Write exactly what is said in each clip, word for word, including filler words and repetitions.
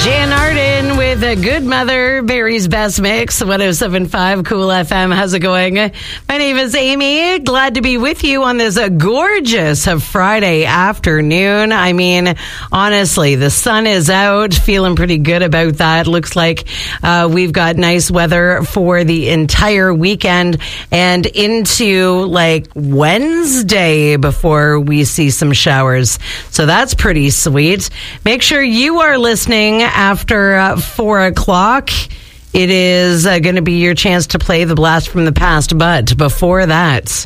Jan Arden with a Good Mother, Barry's Best Mix, one oh seven point five Cool F M. How's it going? My name is Amy. Glad to be with you on this uh, gorgeous uh, Friday afternoon. I mean, honestly, the sun is out. Feeling pretty good about that. Looks like uh, we've got nice weather for the entire weekend and into like Wednesday before we see some showers. So that's pretty sweet. Make sure you are listening after uh, four o'clock. It is uh, going to be your chance to play the Blast from the Past. But before that,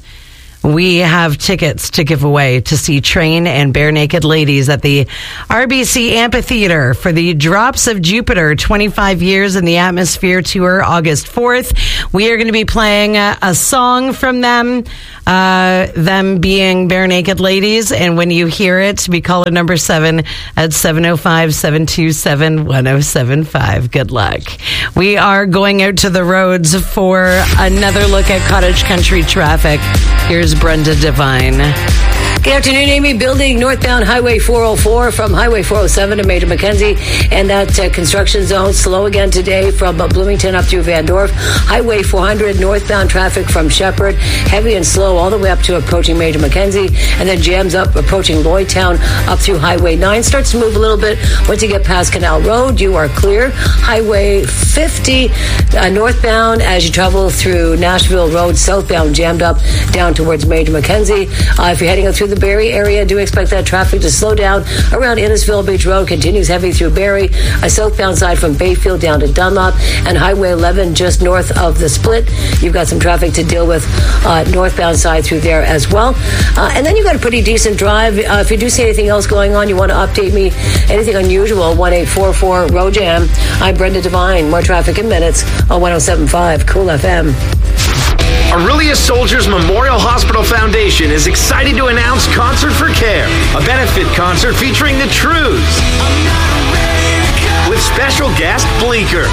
we have tickets to give away to see Train and Bare Naked Ladies at the R B C Amphitheater for the Drops of Jupiter twenty-five Years in the Atmosphere Tour, August fourth. We are going to be playing a, a song from them, uh, them being Bare Naked Ladies. And when you hear it, be caller number seven at seven oh five, seven two seven, one oh seven five. Good luck. We are going out to the roads for another look at cottage country traffic. Here's Brenda Devine. Good afternoon, Amy. Building northbound Highway four oh four from Highway four oh seven to Major Mackenzie, and that uh, construction zone slow again today from uh, Bloomington up through Van Dorp. Highway four hundred northbound traffic from Shepherd, heavy and slow all the way up to approaching Major Mackenzie, and then jams up approaching Lloydtown up through Highway nine. Starts to move a little bit once you get past Canal Road. You are clear. Highway fifty uh, northbound as you travel through Nashville Road southbound, jammed up down towards Major Mackenzie. Uh, if you're heading up through the Barrie area, do expect that traffic to slow down around Innisfil Beach Road. Continues heavy through Barrie, a southbound side from Bayfield down to Dunlop, and Highway eleven just north of the split. You've got some traffic to deal with uh, northbound side through there as well. Uh, and then you've got a pretty decent drive. Uh, if you do see anything else going on, you want to update me, anything unusual, one eight four four road jam. I'm Brenda Devine. More traffic in minutes on one oh seven point five Cool F M. Orillia Soldiers Memorial Hospital Foundation is excited to announce Concert for Care, a benefit concert featuring the Trews with special guest Bleecker.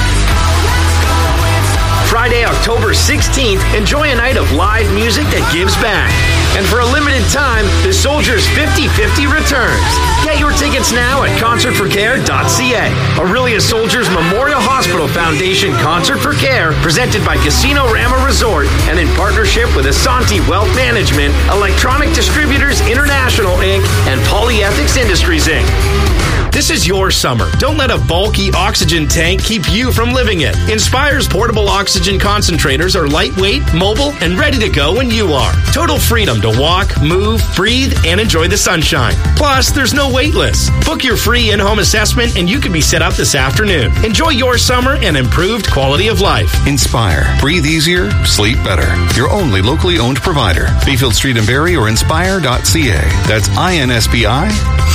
Friday, October sixteenth, enjoy a night of live music that gives back. And for a limited time, the Soldiers fifty fifty returns. Get your tickets now at concert for care dot c a. Orillia Soldiers Memorial Hospital Foundation Concert for Care, presented by Casino Rama Resort and in partnership with Asante Wealth Management, Electronic Distributors International, Incorporated, and Polyethics Industries, Incorporated. This is your summer. Don't let a bulky oxygen tank keep you from living it. Inspire's portable oxygen concentrators are lightweight, mobile, and ready to go when you are. Total freedom to walk, move, breathe, and enjoy the sunshine. Plus, there's no wait list. Book your free in-home assessment and you can be set up this afternoon. Enjoy your summer and improved quality of life. Inspire. Breathe easier, sleep better. Your only locally owned provider. Bayfield Street in Barrie or inspire dot c a. That's I N S P I.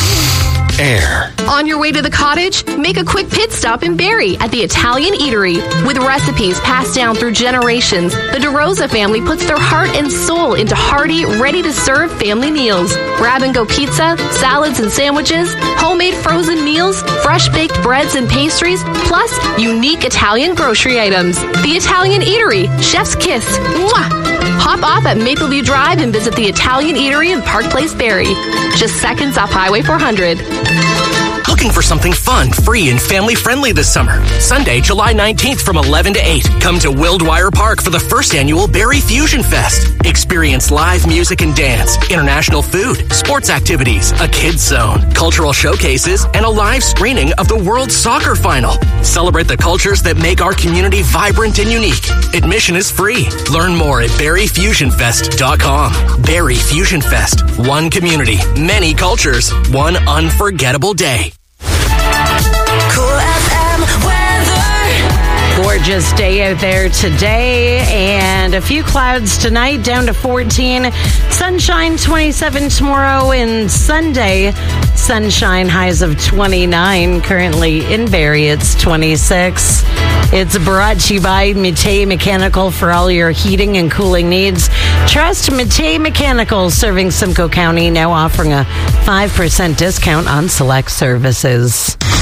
Air. On your way to the cottage, make a quick pit stop in Barrie at the Italian Eatery. With recipes passed down through generations, the DeRosa family puts their heart and soul into hearty, ready-to-serve family meals. Grab-and-go pizza, salads and sandwiches, homemade frozen meals, fresh-baked breads and pastries, plus unique Italian grocery items. The Italian Eatery, Chef's Kiss. Mwah! Hop off at Mapleview Drive and visit the Italian Eatery in Park Place, Barrie. Just seconds off Highway four hundred. Looking for something fun, free, and family-friendly this summer? Sunday, July nineteenth from eleven to eight. Come to Wildwire Park for the first annual Barrie Fusion Fest. Experience live music and dance, international food, sports activities, a kids zone, cultural showcases, and a live screening of the World Soccer Final. Celebrate the cultures that make our community vibrant and unique. Admission is free. Learn more at barrie fusion fest dot com. Barrie Fusion Fest. One community, many cultures, one unforgettable day. Cool F M weather. Gorgeous day out there today, and a few clouds tonight, down to fourteen. Sunshine twenty-seven tomorrow, and Sunday sunshine, highs of twenty-nine. Currently in Barrie, it's twenty-six. It's brought to you by Mété Mechanical for all your heating and cooling needs. Trust Mété Mechanical, serving Simcoe County, now offering a five percent discount on select services.